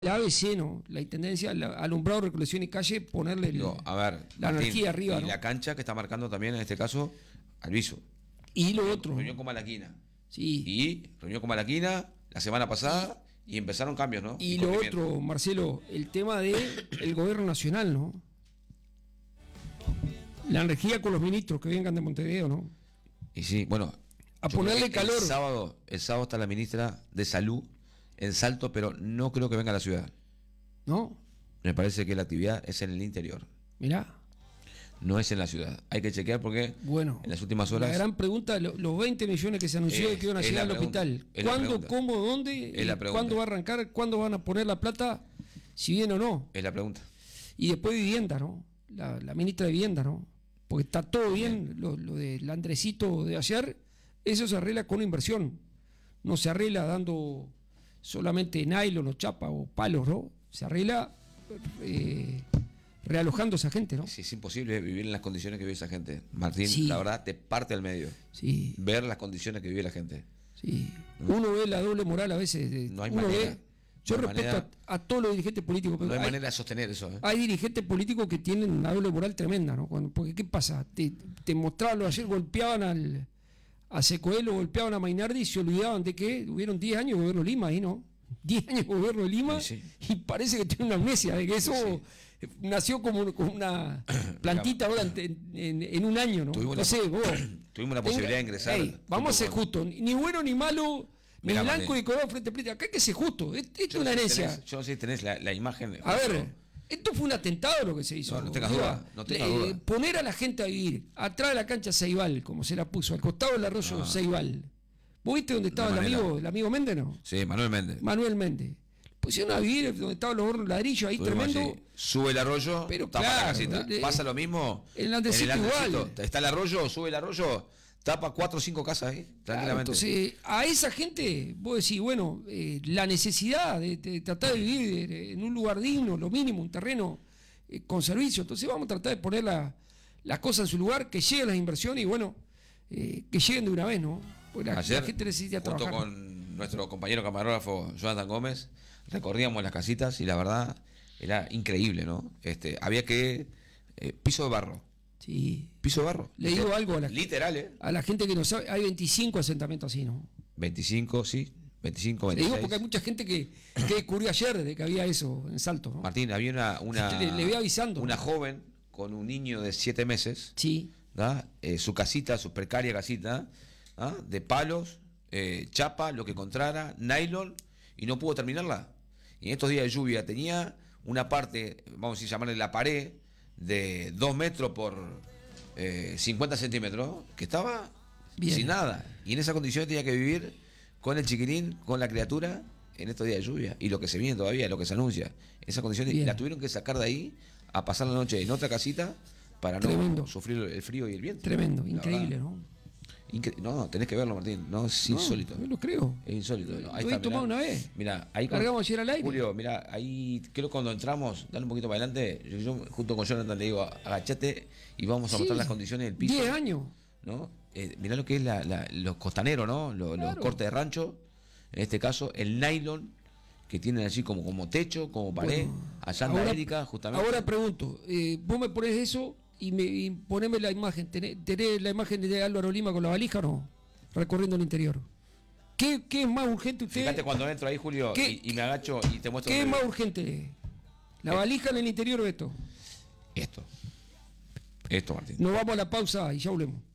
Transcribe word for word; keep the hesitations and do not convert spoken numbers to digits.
La A B C, ¿no? La Intendencia, la, alumbrado, recolección y calle, ponerle el, Digo, a ver, la Martín, energía arriba, y ¿no? la cancha que está marcando también, en este caso, Alviso. Y lo otro. Reunión con Malaquina. Sí. Y reunión con Malaquina la semana pasada y, y empezaron cambios, ¿no? Y, y lo otro, Marcelo, el tema del gobierno nacional, ¿no? La energía con los ministros que vengan de Montevideo, ¿no? Y sí, bueno. A ponerle calor. El sábado, el sábado está la ministra de Salud en Salto, pero no creo que venga a la ciudad. ¿No? Me parece que la actividad es en el interior. Mirá. No es en la ciudad. Hay que chequear porque bueno, en las últimas horas... La gran pregunta, los veinte millones que se anunció eh, que iban a llegar al hospital. ¿Cuándo, cómo, dónde? ¿Cuándo va a arrancar? ¿Cuándo van a poner la plata? Si bien o no. Es la pregunta. Y después vivienda, ¿no? La, la ministra de Vivienda, ¿no? Porque está todo bien, lo, lo del Andresito de ayer, eso se arregla con una inversión. No se arregla dando solamente nylon o chapa o palos, ¿no? Se arregla eh, realojando a esa gente, ¿no? Sí, es imposible vivir en las condiciones que vive esa gente. Martín, sí. La verdad, te parte al medio. Sí. Ver las condiciones que vive la gente. Sí. Uno ve la doble moral a veces. De, no hay uno manera. Ve, yo no respeto manera, a, a todos los dirigentes políticos. Pero no hay, hay manera de sostener eso. ¿eh? Hay dirigentes políticos que tienen una doble moral tremenda, ¿no? Cuando, porque, ¿qué pasa? Te, te mostraban, ayer golpeaban al, a Secoelho, golpeaban a Mainardi y se olvidaban de que hubieron diez años de gobierno de Lima ahí, ¿no? diez años de gobierno de Lima sí, sí. Y parece que tiene una amnesia de que eso sí, sí. nació como, como una plantita ahora en, en, en un año, ¿no? Tuvimos, no sé, vos, tuvimos la posibilidad tenga, de ingresar. Hey, vamos a ser justos, ni bueno ni malo. Ni Mirá, blanco Mané. y color frente a frente. Acá hay que ser justo. Esto es una herencia. Tenés, yo no sé si tenés la, la imagen. A ver, esto fue un atentado lo que se hizo. No, no tengas duda. No tengas eh, duda. Poner a la gente a vivir atrás de la cancha Ceibal, como se la puso, al costado del arroyo no. Ceibal. ¿Vos viste dónde estaba el amigo, el amigo Méndez, no? Sí, Manuel Méndez. Manuel Méndez. Pusieron a vivir donde estaban los hornos ladrillos, ahí Tuvimos tremendo. Allí. Sube el arroyo, pero tapa claro, la casita. Eh, Pasa lo mismo. En el Andresito igual. Está el arroyo, sube el arroyo. Tapa cuatro o cinco casas ahí, tranquilamente. Claro, entonces, a esa gente, vos decís, bueno, eh, la necesidad de, de tratar de vivir en un lugar digno, lo mínimo, un terreno eh, con servicio. Entonces vamos a tratar de poner las la cosas en su lugar, que lleguen las inversiones y bueno, eh, que lleguen de una vez, ¿no? Porque la, Ayer, la gente necesita junto trabajar. Con nuestro compañero camarógrafo Jonathan Gómez, recorríamos las casitas y la verdad era increíble, ¿no? Este, había que... Eh, piso de barro. Sí. Piso de barro. Le digo algo a la, literal, ¿eh? a la gente que no sabe, hay veinticinco asentamientos así, ¿no? veinticinco, sí, veinticinco, veintiséis. Le digo porque hay mucha gente que, que descubrió ayer de que había eso en Salto, ¿no? Martín, había una, una le, le voy avisando. Una joven con un niño de siete meses. Sí. Eh, su casita, su precaria casita, ¿ah? De palos, eh, chapa, lo que encontrara, nylon, y no pudo terminarla. Y en estos días de lluvia tenía una parte, vamos a llamarle la pared, de dos metros por eh, cincuenta centímetros, que estaba bien, sin nada. Y en esas condiciones tenía que vivir con el chiquirín, con la criatura, en estos días de lluvia. Y lo que se viene todavía, lo que se anuncia. En esas condiciones bien. La tuvieron que sacar de ahí a pasar la noche en otra casita para Tremendo. no sufrir el frío y el viento. Tremendo, increíble, ¿no? Incre no, tenés que verlo, Martín. No, es no, insólito. No lo creo. Es insólito. Lo, ahí lo está, he tomado una vez. Mira, ahí cargamos ayer al aire. Julio, mira, ahí creo que cuando entramos, dale un poquito para adelante. Yo, yo junto con Jonathan le digo, agachate y vamos a sí, mostrar las condiciones del piso. diez años. ¿No? Eh, mirá lo que es la, la, los costaneros, ¿no? Los, claro. los cortes de rancho. En este caso, el nylon que tienen allí como, como techo, como pared. Bueno, allá en la Erika, justamente. Ahora pregunto, eh, vos me ponés eso y, me, y poneme la imagen. ¿Tenés, ¿Tenés la imagen de Álvaro Lima con la valija o no? Recorriendo el interior. ¿Qué, qué es más urgente usted? Fíjate cuando entro ahí, Julio, y, y me agacho y te muestro. ¿Qué es más urgente? ¿La valija en el interior o esto? Esto. Esto, Martín. Nos vamos a la pausa y ya volvemos.